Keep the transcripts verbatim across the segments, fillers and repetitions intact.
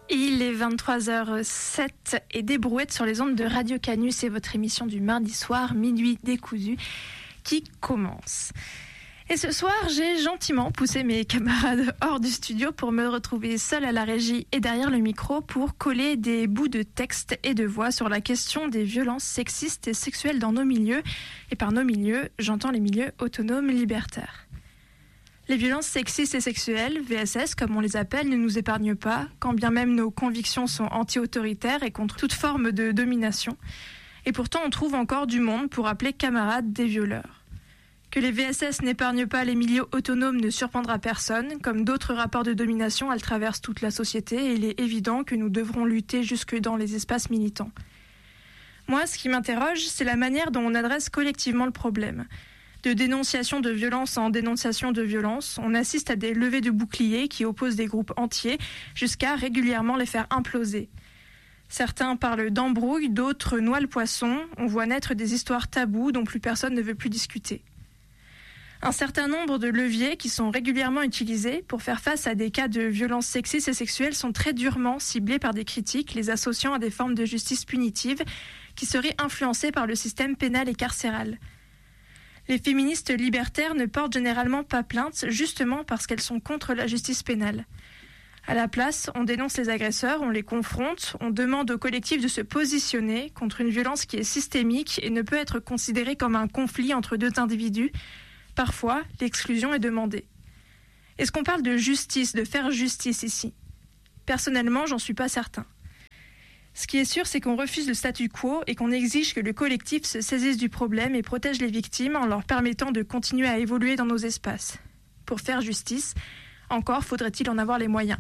Il est vingt-trois heures sept et des brouettes sur les ondes de Radio Canu, c'est votre émission du mardi soir, minuit décousu, qui commence. Et ce soir, j'ai gentiment poussé mes camarades hors du studio pour me retrouver seule à la régie et derrière le micro pour coller des bouts de texte et de voix sur la question des violences sexistes et sexuelles dans nos milieux. Et par nos milieux, j'entends les milieux autonomes libertaires. Les violences sexistes et sexuelles, V S S comme on les appelle, ne nous épargnent pas, quand bien même nos convictions sont anti-autoritaires et contre toute forme de domination. Et pourtant, on trouve encore du monde pour appeler camarades des violeurs. Que les V S S n'épargnent pas les milieux autonomes ne surprendra personne. Comme d'autres rapports de domination, elles traversent toute la société et il est évident que nous devrons lutter jusque dans les espaces militants. Moi, ce qui m'interroge, c'est la manière dont on adresse collectivement le problème. De dénonciation de violence en dénonciation de violence, on assiste à des levées de boucliers qui opposent des groupes entiers jusqu'à régulièrement les faire imploser. Certains parlent d'embrouille, d'autres noient le poisson. On voit naître des histoires taboues dont plus personne ne veut plus discuter. Un certain nombre de leviers qui sont régulièrement utilisés pour faire face à des cas de violences sexistes et sexuelles sont très durement ciblés par des critiques, les associant à des formes de justice punitive qui seraient influencées par le système pénal et carcéral. Les féministes libertaires ne portent généralement pas plainte justement parce qu'elles sont contre la justice pénale. À la place, on dénonce les agresseurs, on les confronte, on demande au collectif de se positionner contre une violence qui est systémique et ne peut être considérée comme un conflit entre deux individus. Parfois, l'exclusion est demandée. Est-ce qu'on parle de justice, de faire justice ici ? Personnellement, j'en suis pas certain. Ce qui est sûr, c'est qu'on refuse le statu quo et qu'on exige que le collectif se saisisse du problème et protège les victimes en leur permettant de continuer à évoluer dans nos espaces. Pour faire justice, encore faudrait-il en avoir les moyens.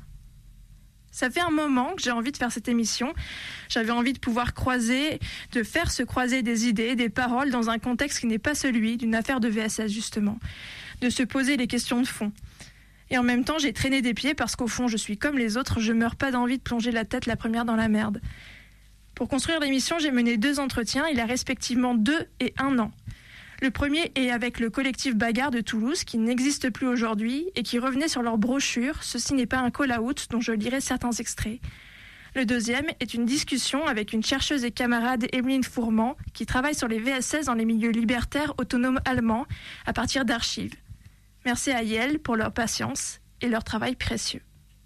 Ça fait un moment que j'ai envie de faire cette émission. J'avais envie de pouvoir croiser, de faire se croiser des idées, des paroles dans un contexte qui n'est pas celui d'une affaire de V S S justement. De se poser les questions de fond. Et en même temps, j'ai traîné des pieds parce qu'au fond, je suis comme les autres, je meurs pas d'envie de plonger la tête la première dans la merde. Pour construire l'émission, j'ai mené deux entretiens, il y a respectivement deux et un an. Le premier est avec le collectif Bagarre de Toulouse, qui n'existe plus aujourd'hui et qui revenait sur leur brochure « Ceci n'est pas un call-out » dont je lirai certains extraits. Le deuxième est une discussion avec une chercheuse et camarade Emeline Fourment, qui travaille sur les V S S dans les milieux libertaires autonomes allemands à partir d'archives. Merci à Yel pour leur patience et leur travail précieux.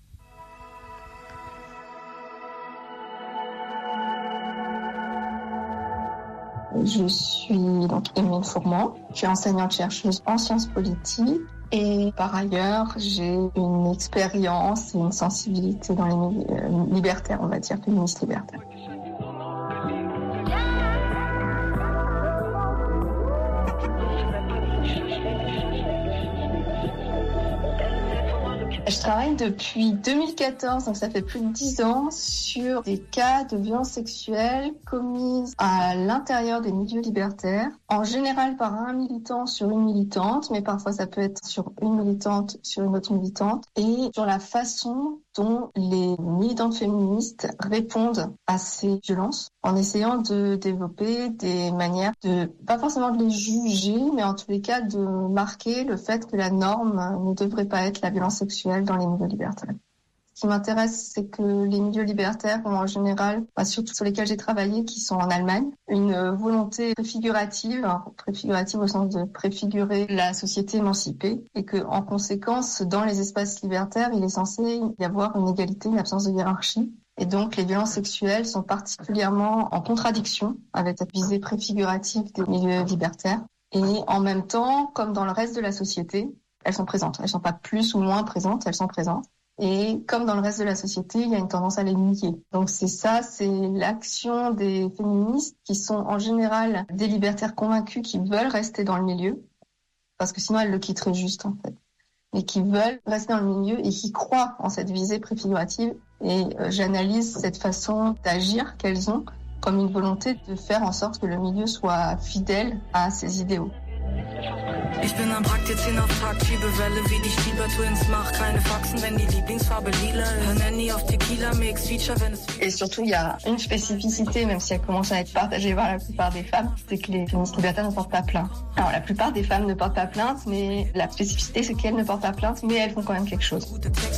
Je suis donc Emeline Fourment, je suis enseignante-chercheuse en sciences politiques et par ailleurs j'ai une expérience et une sensibilité dans les milieux libertaires, on va dire, féministes libertaires. Je travaille depuis deux mille quatorze, donc ça fait plus de dix ans, sur des cas de violences sexuelles commises à l'intérieur des milieux libertaires, en général par un militant sur une militante, mais parfois ça peut être sur une militante sur une autre militante, et sur la façon dont les militantes féministes répondent à ces violences, en essayant de développer des manières de, pas forcément de les juger, mais en tous les cas de marquer le fait que la norme ne devrait pas être la violence sexuelle dans les milieux libertaires. Ce qui m'intéresse, c'est que les milieux libertaires ont en général, bah surtout sur lesquels j'ai travaillé, qui sont en Allemagne, une volonté préfigurative, hein, préfigurative au sens de préfigurer la société émancipée, et que, en conséquence, dans les espaces libertaires, il est censé y avoir une égalité, une absence de hiérarchie. Et donc, les violences sexuelles sont particulièrement en contradiction avec cette visée préfigurative des milieux libertaires. Et en même temps, comme dans le reste de la société, elles sont présentes. Elles ne sont pas plus ou moins présentes, elles sont présentes. Et comme dans le reste de la société, il y a une tendance à les nier. Donc c'est ça, c'est l'action des féministes qui sont en général des libertaires convaincus qui veulent rester dans le milieu, parce que sinon elles le quitteraient juste en fait. Et qui veulent rester dans le milieu et qui croient en cette visée préfigurative. Et euh, j'analyse cette façon d'agir qu'elles ont comme une volonté de faire en sorte que le milieu soit fidèle à ses idéaux. Ich bin am Praktizien auf Tag, schiebe Welle wie die Stieber-Twins, mach keine Faxen, wenn die Lieblingsfarbe lila ist. Nanny auf Tequila, mix Feature, wenn es... Et surtout, il y a une spécificité, même si elle commence à être partagée par la plupart des femmes, c'est que les féministes libertaires ne portent pas plainte. Alors, la plupart des femmes ne portent pas plainte, mais la spécificité, c'est qu'elles ne portent pas plainte, mais elles font quand même quelque chose.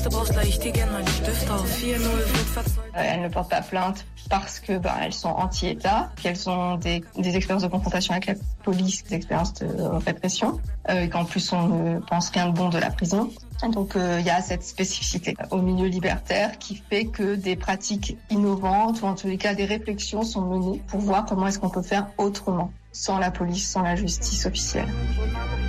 Euh, elles ne portent pas plainte parce que ben, elles sont anti-État, qu'elles ont des, des expériences de confrontation avec la police, des expériences de répression, euh, et qu'en plus on ne pense rien de bon de la prison. Donc il euh, y a cette spécificité au milieu libertaire qui fait que des pratiques innovantes ou en tous les cas des réflexions sont menées pour voir comment est-ce qu'on peut faire autrement, sans la police, sans la justice officielle.